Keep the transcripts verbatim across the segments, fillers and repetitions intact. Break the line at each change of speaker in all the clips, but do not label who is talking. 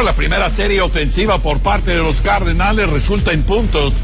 Bueno, la primera serie ofensiva por parte de los Cardenales resulta en puntos.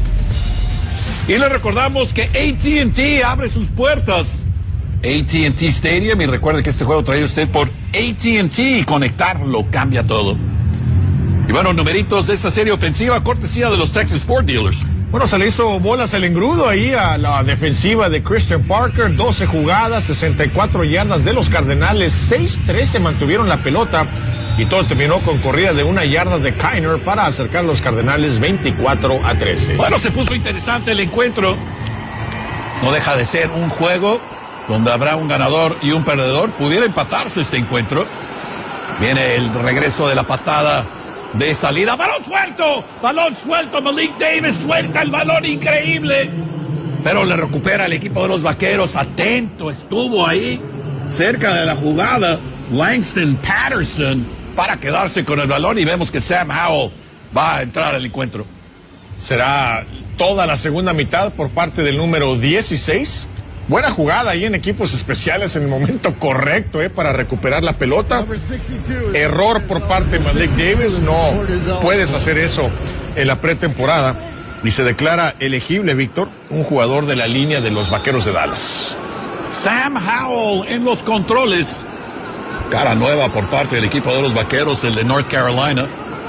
Y le recordamos que A T and T abre sus puertas. A T and T Stadium, y recuerde que este juego trae usted por A T and T, y conectarlo cambia todo. Y bueno, numeritos de esta serie ofensiva, cortesía de los Texas Ford Dealers.
Bueno, se le hizo bolas el engrudo ahí a la defensiva de Christian Parker, doce jugadas, sesenta y cuatro yardas de los Cardenales, seis trece mantuvieron la pelota, y todo terminó con corrida de una yarda de Kiner para acercar a los Cardenales veinticuatro a trece.
Bueno, se puso interesante el encuentro. No deja de ser un juego donde habrá un ganador y un perdedor. Pudiera empatarse este encuentro. Viene el regreso de la patada de salida. ¡Balón suelto! ¡Balón suelto! Malik Davis suelta el balón, increíble. Pero le recupera el equipo de los Vaqueros. Atento estuvo ahí, cerca de la jugada, Langston Patterson, para quedarse con el balón, y vemos que Sam Howell va a entrar al encuentro.
Será toda la segunda mitad por parte del número dieciséis. Buena jugada ahí en equipos especiales en el momento correcto, eh, para recuperar la pelota. Error por parte de Malik Davis. No puedes hacer eso en la pretemporada. Y se declara elegible, Víctor, un jugador de la línea de los Vaqueros de Dallas.
Sam Howell en los controles. Cara nueva por parte del equipo de los Vaqueros, el de North Carolina.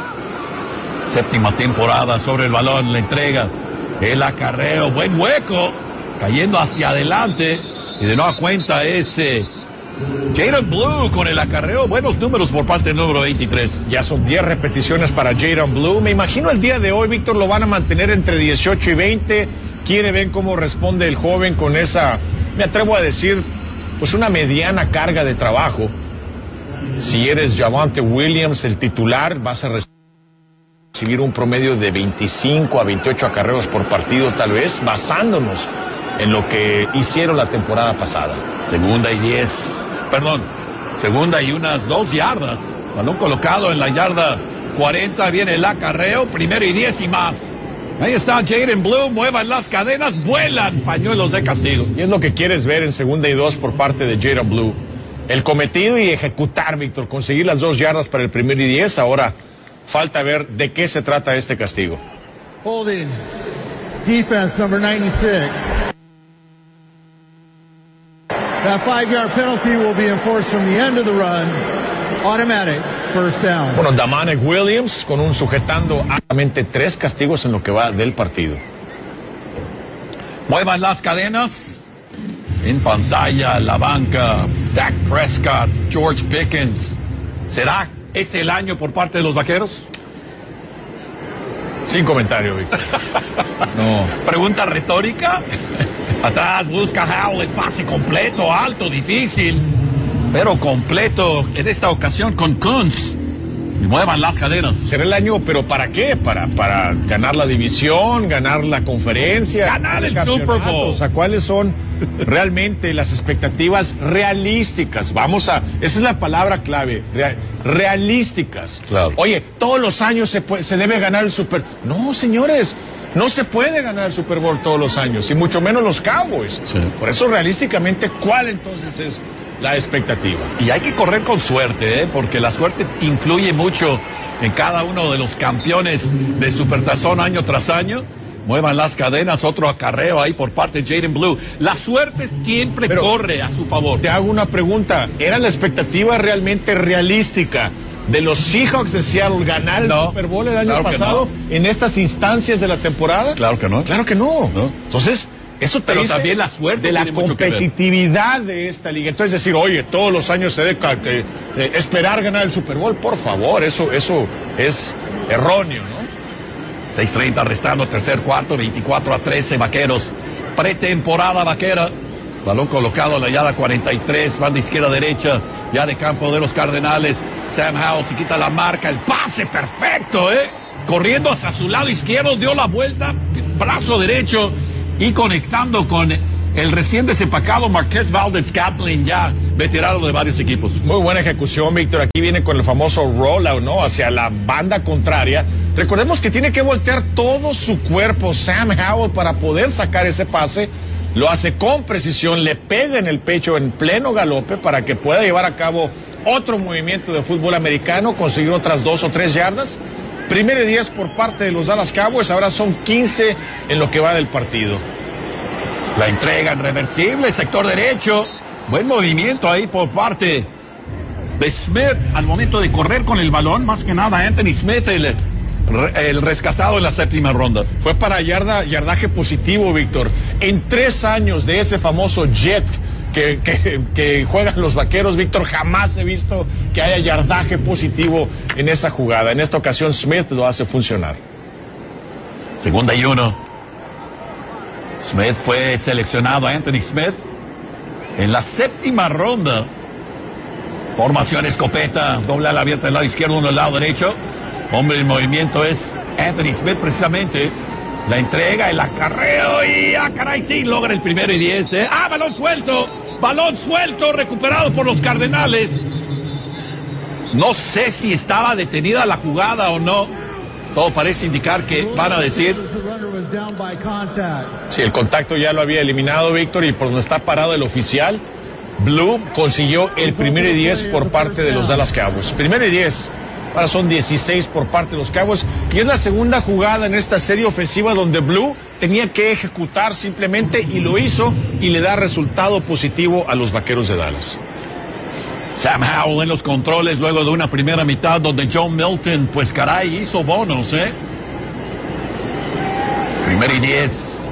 Séptima temporada sobre el balón, la entrega, el acarreo, buen hueco, cayendo hacia adelante, y de nueva cuenta ese Jaden Blue con el acarreo. Buenos números por parte del número veintitrés.
Ya son diez repeticiones para Jaden Blue. Me imagino el día de hoy, Víctor, lo van a mantener entre dieciocho y veinte. Quiere ver cómo responde el joven con esa, me atrevo a decir, pues una mediana carga de trabajo. Si eres Javonte Williams, el titular, vas a recibir un promedio de veinticinco a veintiocho acarreos por partido, tal vez, basándonos en lo que hicieron la temporada pasada.
Segunda y diez, perdón, segunda y unas dos yardas. Balón colocado en la yarda cuarenta, viene el acarreo, primero y diez y más. Ahí está Jaden Blue, muevan las cadenas, vuelan pañuelos de castigo.
Y es lo que quieres ver en segunda y dos por parte de Jaden Blue. El cometido y ejecutar, Víctor, conseguir las dos yardas para el primer y diez. Ahora falta ver de qué se trata este castigo.
Holding, defense number ninety-six. That five-yard penalty will be enforced from the end of the run. Automatic, first down.
Bueno, Damanek Williams con un sujetando ampliamente tres castigos en lo que va del partido.
Muevan las cadenas. En pantalla, la banca, Dak Prescott, George Pickens. ¿Será este el año por parte de los Vaqueros?
Sin comentario, Víctor.
No. Pregunta retórica. Atrás busca Howell, el pase completo, alto, difícil, pero completo en esta ocasión con Kuntz. Y muevan las cadenas.
Será el año, pero ¿para qué? Para, para ganar la división, ganar la conferencia,
ganar el Super Bowl.
O sea, ¿cuáles son realmente las expectativas realísticas? Vamos a, esa es la palabra clave, real, realísticas.
Claro.
Oye, todos los años se puede, se debe ganar el Super. No, señores, no se puede ganar el Super Bowl todos los años, y mucho menos los Cowboys.
Sí.
Por eso, realísticamente, ¿cuál entonces es la expectativa?
Y hay que correr con suerte, ¿eh? Porque la suerte influye mucho en cada uno de los campeones de Supertazón año tras año. Muevan las cadenas, otro acarreo ahí por parte de Jaden Blue. La suerte siempre Pero, corre a su favor.
Te hago una pregunta, ¿era la expectativa realmente realística de los Seahawks de Seattle ganar el
no,
Super Bowl el año
claro
pasado
no.
en estas instancias de la temporada?
Claro que no.
Claro que no.
no.
Entonces, eso te
Pero
dice
también la suerte
de la
tiene mucho que ver.
competitividad de esta liga. Entonces decir, oye, todos los años se debe eh, eh, esperar ganar el Super Bowl, por favor, eso, eso es erróneo, ¿no?
seis treinta restando, tercer cuarto, veinticuatro a trece, Vaqueros. Pretemporada vaquera. Balón colocado a la yarda cuarenta y tres, banda izquierda derecha, ya de campo de los Cardenales. Sam Howell se quita la marca, el pase perfecto, ¿eh? Corriendo hacia su lado izquierdo, dio la vuelta, brazo derecho, y conectando con el recién desempacado Marquez Valdez-Scantling, ya veterano de varios equipos.
Muy buena ejecución, Víctor. Aquí viene con el famoso rollout, ¿no? Hacia la banda contraria. Recordemos que tiene que voltear todo su cuerpo Sam Howell para poder sacar ese pase. Lo hace con precisión, le pega en el pecho en pleno galope para que pueda llevar a cabo otro movimiento de fútbol americano, consiguió otras dos o tres yardas. Primero y diez por parte de los Dallas Cowboys, ahora son quince en lo que va del partido.
La entrega en reversible, sector derecho. Buen movimiento ahí por parte de Smith al momento de correr con el balón. Más que nada, Anthony Smith, el, el rescatado en la séptima ronda.
Fue para yarda, yardaje positivo, Víctor. En tres años de ese famoso jet que, que, que juegan los Vaqueros, Víctor, jamás he visto que haya yardaje positivo en esa jugada. En esta ocasión, Smith lo hace funcionar.
Segunda y uno. Smith fue seleccionado, Anthony Smith, en la séptima ronda. Formación escopeta, doble ala abierta del lado izquierdo, uno del lado derecho. Hombre, el movimiento es Anthony Smith precisamente. La entrega, el acarreo y, ah, caray, sí, logra el primero y diez. ¿eh? Ah, balón suelto, balón suelto, recuperado por los Cardenales. No sé si estaba detenida la jugada o no. Todo parece indicar que van a decir.
Sí, el contacto ya lo había eliminado, Víctor, y por donde está parado el oficial, Blue consiguió el primero y diez por parte de los Dallas Cowboys. Primero y diez. Ahora son dieciséis por parte de los Cowboys. Y es la segunda jugada en esta serie ofensiva donde Blue tenía que ejecutar simplemente y lo hizo y le da resultado positivo a los Vaqueros de Dallas.
Sam Howell en los controles luego de una primera mitad donde John Milton, pues caray, hizo bonos, ¿eh? Primero y diez.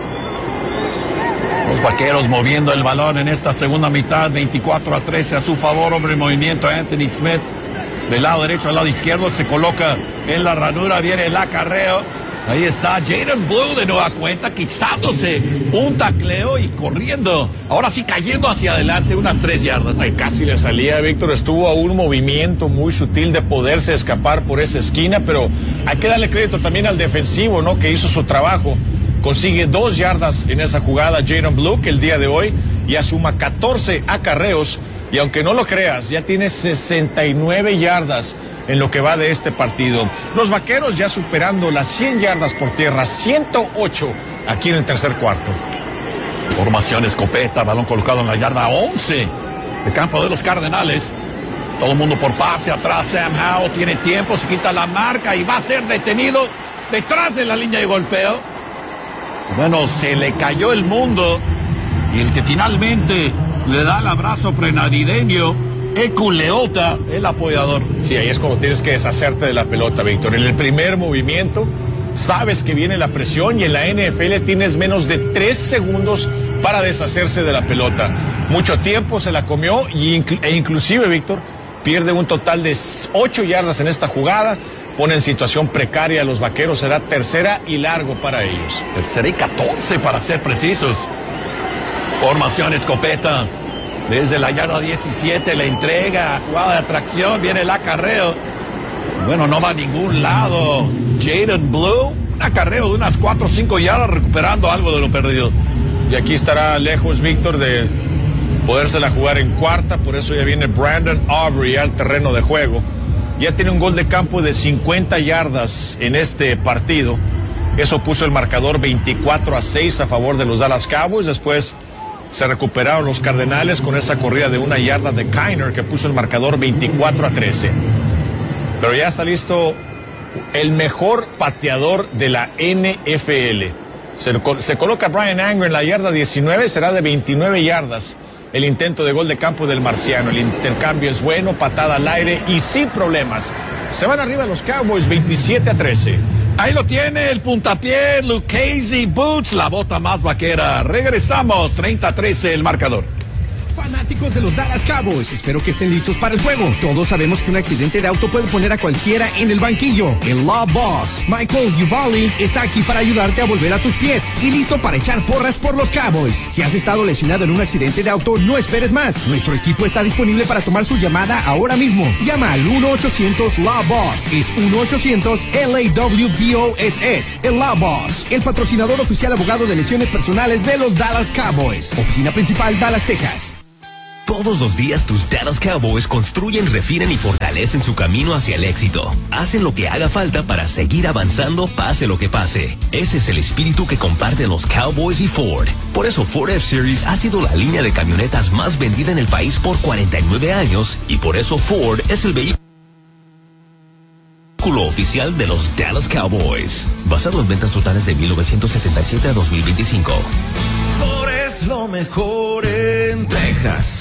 Los Vaqueros moviendo el balón en esta segunda mitad, veinticuatro a trece a su favor. Hombre, movimiento Anthony Smith. Del lado derecho al lado izquierdo se coloca en la ranura, viene el acarreo. Ahí está Jaden Blue de nueva cuenta, quitándose un tacleo y corriendo. Ahora sí cayendo hacia adelante unas tres yardas.
Ay, casi le salía, Víctor. Estuvo a un movimiento muy sutil de poderse escapar por esa esquina, pero hay que darle crédito también al defensivo, ¿no? Que hizo su trabajo. Consigue dos yardas en esa jugada Jaden Blue, que el día de hoy ya suma catorce acarreos. Y aunque no lo creas, ya tiene sesenta y nueve yardas en lo que va de este partido. Los Vaqueros ya superando las cien yardas por tierra, ciento ocho aquí en el tercer cuarto.
Formación escopeta, balón colocado en la yarda once de campo de los Cardenales. Todo el mundo por pase atrás. Sam Howell tiene tiempo, se quita la marca y va a ser detenido detrás de la línea de golpeo. Bueno, se le cayó el mundo y el que finalmente le da el abrazo prenavideño, Eku Leota, el apoyador.
Sí, ahí es como tienes que deshacerte de la pelota, Víctor. En el primer movimiento sabes que viene la presión y en la N F L tienes menos de tres segundos para deshacerse de la pelota. Mucho tiempo se la comió y incl- e inclusive, Víctor, pierde un total de ocho yardas en esta jugada. Pone en situación precaria a los Vaqueros. Será tercera y largo para ellos.
Tercera y catorce para ser precisos. Formación escopeta. Desde la yarda diecisiete, la entrega, jugada de atracción, viene el acarreo. Bueno, no va a ningún lado. Jaden Blue, un acarreo de unas cuatro o cinco yardas, recuperando algo de lo perdido.
Y aquí estará lejos, Víctor, de podérsela jugar en cuarta. Por eso ya viene Brandon Aubrey al terreno de juego. Ya tiene un gol de campo de cincuenta yardas en este partido. Eso puso el marcador veinticuatro a seis a favor de los Dallas Cowboys. Después se recuperaron los Cardenales con esa corrida de una yarda de Kiner que puso el marcador veinticuatro a trece. Pero ya está listo el mejor pateador de la N F L. Se, se coloca Bryan Anger en la yarda diecinueve, será de veintinueve yardas el intento de gol de campo del marciano. El intercambio es bueno, patada al aire y sin problemas. Se van arriba los Cowboys veintisiete a trece.
Ahí lo tiene el puntapié, Lucchesi Boots, la bota más vaquera. Regresamos, treinta a trece el marcador.
Fanáticos de los Dallas Cowboys, espero que estén listos para el juego. Todos sabemos que un accidente de auto puede poner a cualquiera en el banquillo. El Law Boss, Michael Uvalde, está aquí para ayudarte a volver a tus pies y listo para echar porras por los Cowboys. Si has estado lesionado en un accidente de auto, no esperes más. Nuestro equipo está disponible para tomar su llamada ahora mismo. Llama al uno ochocientos Law Boss. Es uno ochocientos L A W B O S S. El Law Boss, el patrocinador oficial abogado de lesiones personales de los Dallas Cowboys. Oficina principal, Dallas, Texas.
Todos los días tus Dallas Cowboys construyen, refinan y fortalecen su camino hacia el éxito. Hacen lo que haga falta para seguir avanzando pase lo que pase. Ese es el espíritu que comparten los Cowboys y Ford. Por eso Ford F-Series ha sido la línea de camionetas más vendida en el país por cuarenta y nueve años y por eso Ford es el vehículo oficial de los Dallas Cowboys. Basado en ventas totales de mil novecientos setenta y siete a dos mil veinticinco.
Ford es lo mejor en Texas.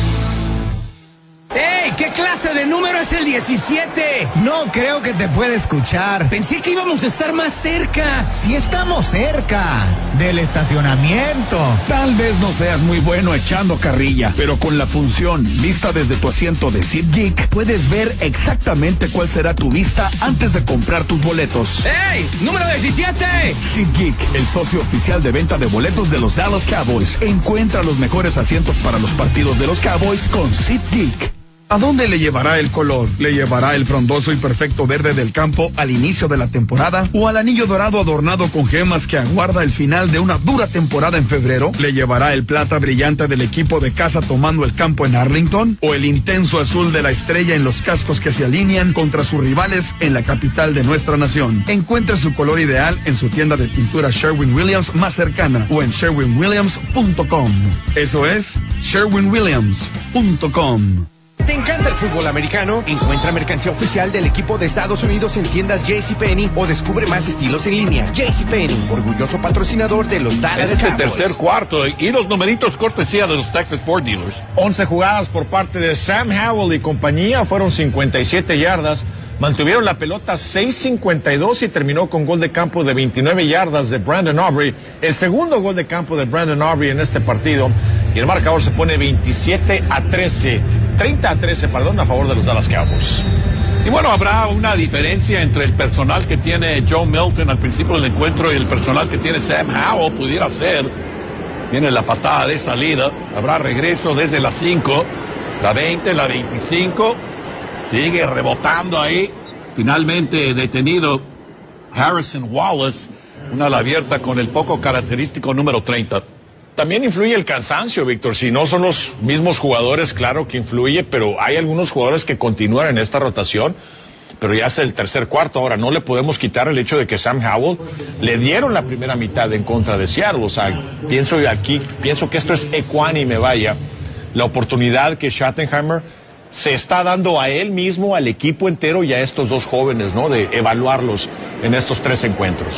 ¡Ey! ¿Qué clase de número es el diecisiete?
No creo que te pueda escuchar.
Pensé que íbamos a estar más cerca.
Si estamos cerca del estacionamiento.
Tal vez no seas muy bueno echando carrilla, pero con la función vista desde tu asiento de SeatGeek, puedes ver exactamente cuál será tu vista antes de comprar tus boletos.
¡Ey! ¡Número diecisiete!
SeatGeek, el socio oficial de venta de boletos de los Dallas Cowboys. Encuentra los mejores asientos para los partidos de los Cowboys con SeatGeek. ¿A dónde le llevará el color? ¿Le llevará el frondoso y perfecto verde del campo al inicio de la temporada? ¿O al anillo dorado adornado con gemas que aguarda el final de una dura temporada en febrero? ¿Le llevará el plata brillante del equipo de casa tomando el campo en Arlington? ¿O el intenso azul de la estrella en los cascos que se alinean contra sus rivales en la capital de nuestra nación? Encuentre su color ideal en su tienda de pintura Sherwin-Williams más cercana o en sherwin williams punto com. Eso es sherwin williams punto com.
¿Te encanta el fútbol americano? Encuentra mercancía oficial del equipo de Estados Unidos en tiendas JCPenney o descubre más estilos en línea. JCPenney, orgulloso patrocinador de los Dallas
Cowboys. Es el
Cowboys.
tercer cuarto y los numeritos cortesía de los Texas Ford Dealers.
once jugadas por parte de Sam Howell y compañía, fueron cincuenta y siete yardas. Mantuvieron la pelota seis cincuenta y dos y terminó con gol de campo de veintinueve yardas de Brandon Aubrey. El segundo gol de campo de Brandon Aubrey en este partido. Y el marcador se pone veintisiete a trece. treinta a trece, perdón, a favor de los Dallas Cowboys.
Y bueno, habrá una diferencia entre el personal que tiene Joe Milton al principio del encuentro y el personal que tiene Sam Howell, pudiera ser. Viene la patada de salida, habrá regreso desde las cinco, la veinte, la veinticinco. Sigue rebotando ahí. Finalmente detenido Harrison Wallace. Una ala abierta con el poco característico número treinta.
También influye el cansancio, Víctor. Si no son los mismos jugadores, claro que influye, pero hay algunos jugadores que continúan en esta rotación. Pero ya es el tercer cuarto. Ahora, no le podemos quitar el hecho de que Sam Howell le dieron la primera mitad en contra de Seattle. O sea, pienso aquí, pienso que esto es ecuánime, vaya. La oportunidad que Schottenheimer se está dando a él mismo, al equipo entero y a estos dos jóvenes, ¿no? De evaluarlos en estos tres encuentros.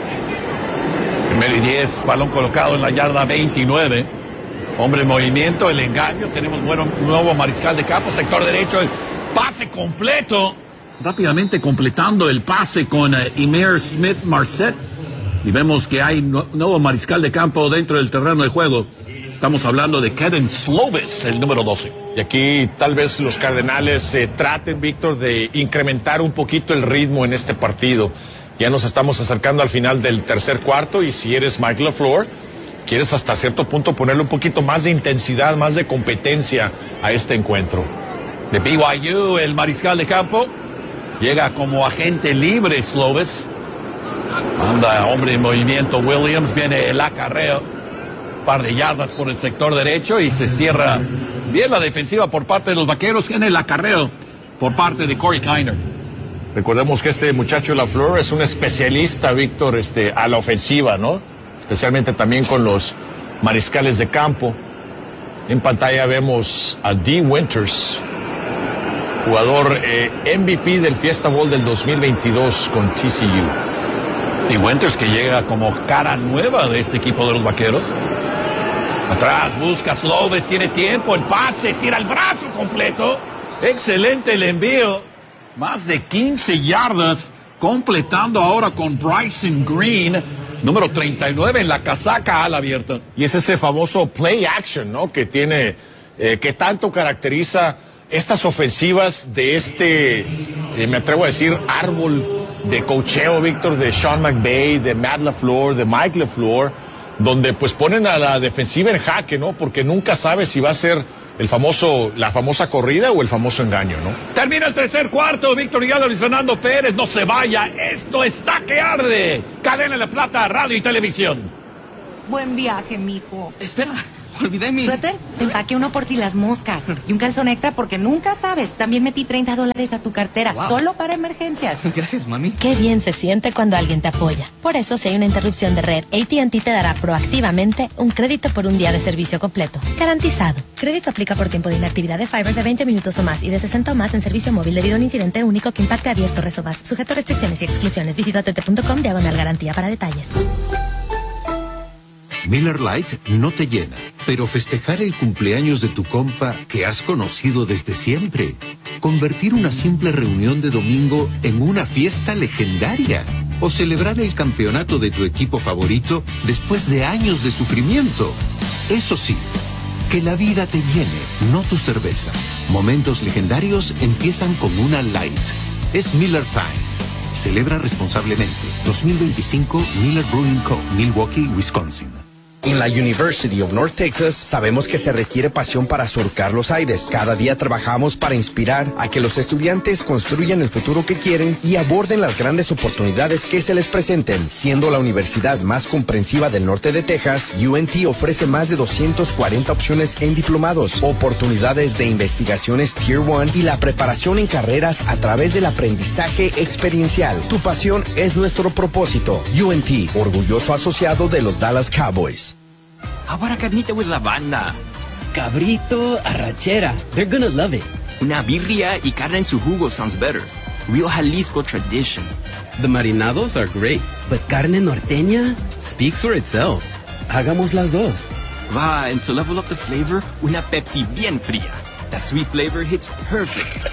Primero y diez, balón colocado en la yarda veintinueve. Hombre en movimiento, el engaño. Tenemos bueno, nuevo mariscal de campo, sector derecho, el pase completo. Rápidamente completando el pase con uh, Ihmir Smith-Marsette. Y vemos que hay no, nuevo mariscal de campo dentro del terreno de juego. Estamos hablando de Kedon Slovis, el número doce.
Y aquí tal vez los Cardenales eh, traten, Víctor, de incrementar un poquito el ritmo en este partido. Ya nos estamos acercando al final del tercer cuarto y si eres Mike LaFleur, quieres hasta cierto punto ponerle un poquito más de intensidad, más de competencia a este encuentro.
De B Y U, el mariscal de campo, llega como agente libre Slovis. Anda hombre en movimiento Williams, viene el acarreo. Par de yardas por el sector derecho y se cierra bien la defensiva por parte de los Vaqueros en el acarreo por parte de Corey Kiner.
Recordemos que este muchacho LaFleur es un especialista, Víctor, este, a la ofensiva, ¿no? Especialmente también con los mariscales de campo. En pantalla vemos a Dee Winters, jugador eh, M V P del Fiesta Bowl del dos mil veintidós con T C U.
Dee Winters que llega como cara nueva de este equipo de los Vaqueros. Atrás busca Slovis, tiene tiempo, el pase, estira el brazo completo. Excelente el envío. Más de quince yardas, completando ahora con Bryson Green, número treinta y nueve en la casaca ala abierta.
Y es ese famoso play action, ¿no? Que tiene, eh, que tanto caracteriza estas ofensivas de este, eh, me atrevo a decir, árbol de coacheo, Víctor, de Sean McVay, de Matt LaFleur, de Mike LaFleur, donde pues ponen a la defensiva en jaque, ¿no? Porque nunca sabe si va a ser el famoso, la famosa corrida o el famoso engaño, ¿no?
Termina el tercer cuarto, Víctor Hidalgo y Fernando Pérez, no se vaya, esto está que arde. Cadena La Plata, radio y televisión.
Buen viaje, mijo.
Espera, Olvidé mi...
¿Suéter? Te empaqué uno por si las moscas. Y un calzón extra porque nunca sabes. También metí treinta dólares a tu cartera, wow, solo para emergencias.
Gracias, mami.
Qué bien se siente cuando alguien te apoya. Por eso, si hay una interrupción de red, A T and T te dará proactivamente un crédito por un día de servicio completo. Garantizado. Crédito aplica por tiempo de inactividad de Fiber de veinte minutos o más y de sesenta o más en servicio móvil debido a un incidente único que impacte a diez torres o más. Sujeto a restricciones y exclusiones. Visita t t punto com diagonal garantía para detalles.
Miller Lite no te llena, pero festejar el cumpleaños de tu compa que has conocido desde siempre. Convertir una simple reunión de domingo en una fiesta legendaria. O celebrar el campeonato de tu equipo favorito después de años de sufrimiento. Eso sí, que la vida te llene, no tu cerveza. Momentos legendarios empiezan con una Light. Es Miller Time. Celebra responsablemente. dos mil veinticinco Miller Brewing Co., Milwaukee, Wisconsin.
En la University of North Texas sabemos que se requiere pasión para surcar los aires. Cada día trabajamos para inspirar a que los estudiantes construyan el futuro que quieren y aborden las grandes oportunidades que se les presenten. Siendo la universidad más comprensiva del norte de Texas, U N T ofrece más de doscientas cuarenta opciones en diplomados, oportunidades de investigaciones Tier uno y la preparación en carreras a través del aprendizaje experiencial. Tu pasión es nuestro propósito. U N T, orgulloso asociado de los Dallas Cowboys.
How about a carnita with lavanda? Cabrito, arrachera. They're gonna love it. Una birria y carne en su jugo sounds better. Real Jalisco tradition.
The marinados are great, but carne norteña speaks for itself. Hagamos las dos.
Va, and to level up the flavor, una Pepsi bien fría. That sweet flavor hits perfect.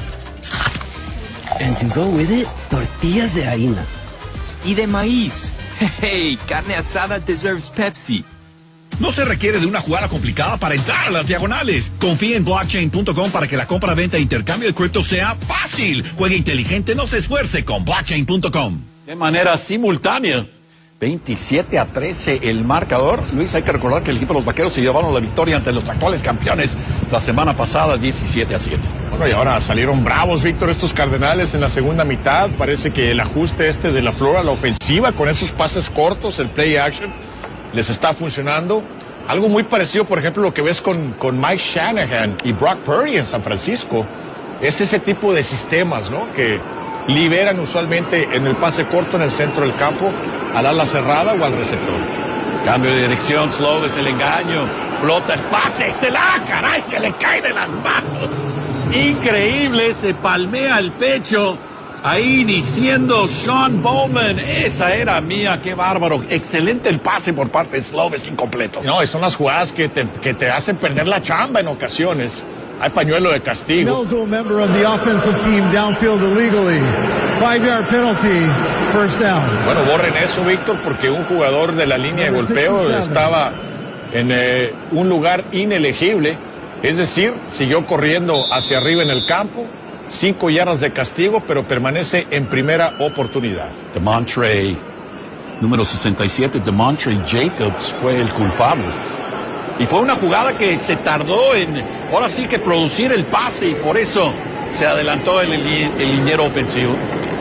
And to go with it, tortillas de harina.
Y de maíz. Hey, carne asada deserves Pepsi.
No se requiere de una jugada complicada para entrar a las diagonales. Confía en blockchain punto com para que la compra, venta e intercambio de cripto sea fácil. Juegue inteligente, no se esfuerce con blockchain punto com. De manera simultánea, veintisiete a trece el marcador. Luis, hay que recordar que el equipo de los Vaqueros se llevaron la victoria ante los actuales campeones la semana pasada, diecisiete a siete.
Bueno, y ahora salieron bravos, Víctor, estos Cardenales en la segunda mitad. Parece que el ajuste este de la Flora, la ofensiva, con esos pases cortos, el play action, les está funcionando. Algo muy parecido, por ejemplo, lo que ves con, con Mike Shanahan y Brock Purdy en San Francisco. Es ese tipo de sistemas, ¿no? Que liberan usualmente en el pase corto en el centro del campo, al ala cerrada o al receptor.
Cambio de dirección, slow es el engaño, flota el pase, se la, caray, se le cae de las manos. Increíble, se palmea el pecho. Ahí diciendo Sean Bowman, esa era mía, qué bárbaro. Excelente el pase por parte de Slovis, incompleto.
No, son las jugadas que te, que te hacen perder la chamba en ocasiones. Hay pañuelo de castigo.
Eligible member of the offensive team downfield illegally. Five-yard penalty, first down.
Bueno, borren eso, Víctor, porque un jugador de la línea de golpeo estaba en eh, un lugar inelegible. Es decir, siguió corriendo hacia arriba en el campo. Cinco yardas de castigo, pero permanece en primera oportunidad.
Demontre, número sesenta y siete, Demontre Jacobs fue el culpable. Y fue una jugada que se tardó en, ahora sí que producir el pase, y por eso se adelantó el, el, el liniero ofensivo.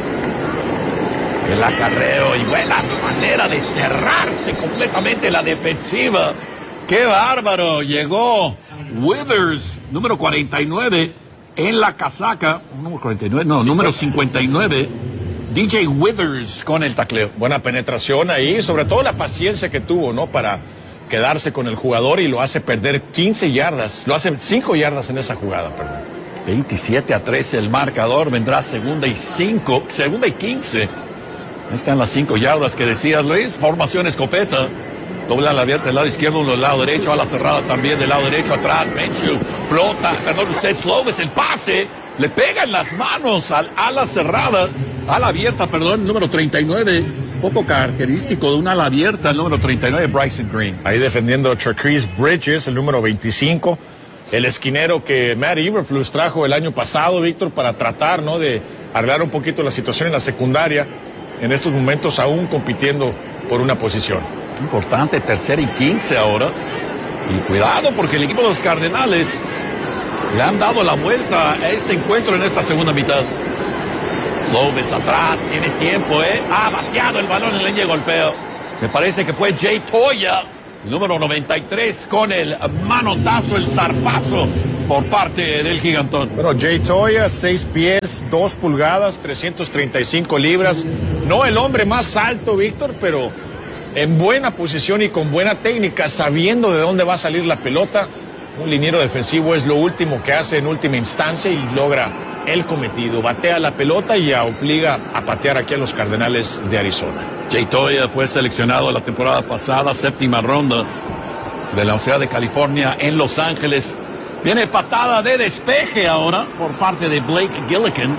El acarreo y buena manera de cerrarse completamente la defensiva. ¡Qué bárbaro! Llegó Withers, número cuarenta y nueve. En la casaca, número cuarenta y nueve, no, número cincuenta y nueve, D J Withers con el tacleo.
Buena penetración ahí, sobre todo la paciencia que tuvo, ¿no? Para quedarse con el jugador y lo hace perder quince yardas, lo hace cinco yardas en esa jugada, perdón.
veintisiete a trece el marcador, vendrá segunda y cinco, segunda y quince. Ahí están las cinco yardas que decías, Luis, formación escopeta. Doble ala abierta del lado izquierdo, uno del lado derecho, ala cerrada también del lado derecho atrás. Minshew flota, perdón usted, Slovis, el pase, le pega en las manos al ala cerrada, ala abierta, perdón, número treinta y nueve, poco característico de un ala abierta, el número treinta y nueve, Bryson Green.
Ahí defendiendo a Traquise Bridges, el número veinticinco, el esquinero que Matt Eberflus trajo el año pasado, Víctor, para tratar, ¿no?, de arreglar un poquito la situación en la secundaria, en estos momentos aún compitiendo por una posición.
Importante, tercera y quince ahora. Y cuidado porque el equipo de los Cardenales le han dado la vuelta a este encuentro en esta segunda mitad. Slovis atrás, tiene tiempo, ¿eh? Ha bateado el balón en línea de golpeo. Me parece que fue Jay Toya número noventa y tres, con el manotazo, el zarpazo por parte del gigantón.
Bueno, Jay Toya, seis pies, dos pulgadas, trescientas treinta y cinco libras. No el hombre más alto, Víctor, pero en buena posición y con buena técnica, sabiendo de dónde va a salir la pelota. Un liniero defensivo es lo último que hace en última instancia y logra el cometido. Batea la pelota y obliga a patear aquí a los Cardenales de Arizona.
Jay Toya fue seleccionado la temporada pasada, séptima ronda de la Universidad de California en Los Ángeles. Viene patada de despeje ahora por parte de Blake Gillikin.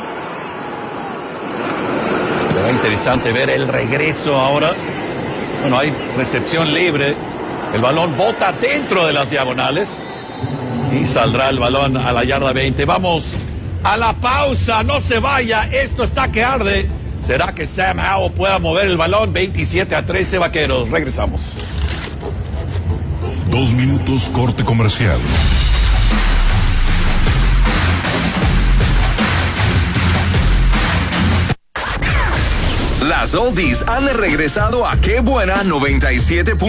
Será interesante ver el regreso ahora. Bueno, hay recepción libre. El balón bota dentro de las diagonales y saldrá el balón a la yarda veinte. Vamos a la pausa, no se vaya, esto está que arde. ¿Será que Sam Howell pueda mover el balón? veintisiete a trece, Vaqueros. Regresamos.
Dos minutos, corte comercial.
Las oldies han regresado a Qué Buena noventa y siete.